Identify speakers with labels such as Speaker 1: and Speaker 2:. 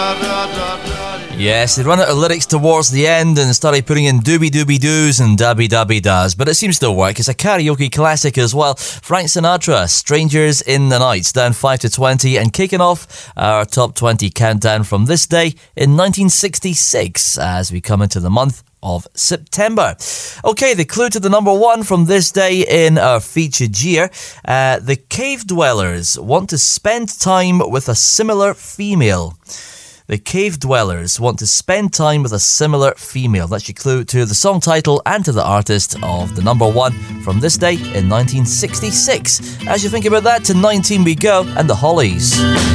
Speaker 1: Yes, they run out of lyrics towards the end and started putting in doobie-doobie-doos and dabby-dabby-das, but it seems to work. It's a karaoke classic as well. Frank Sinatra, Strangers in the Night, down 5 to 20, and kicking off our top 20 countdown from this day in 1966 as we come into the month of September. Okay, the clue to the number one from this day in our featured year. The cave dwellers want to spend time with a similar female. The cave dwellers want to spend time with a similar female. That's your clue to the song title and to the artist of the number one from this day in 1966. As you think about that, to 19 we go, and the Hollies.